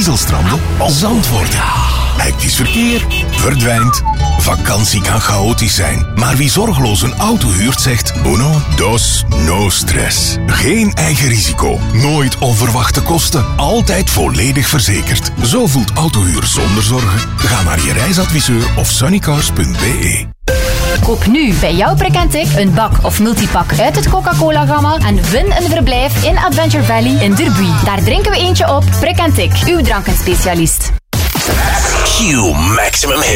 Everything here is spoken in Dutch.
dieselstranden Zandvoort. Hectisch verkeer verdwijnt. Vakantie kan chaotisch zijn, maar wie zorgeloos een auto huurt zegt uno, dos, no stress. Geen eigen risico, nooit onverwachte kosten, altijd volledig verzekerd. Zo voelt autohuur zonder zorgen. Ga naar je reisadviseur of sunnycars.be. Koop nu bij jouw Prekentic een bak of multipak uit het Coca-Cola-gamma en win een verblijf in Adventure Valley in Derby. Daar drinken we eentje op. Prekentic, uw drankenspecialist. Q Maximum Hits.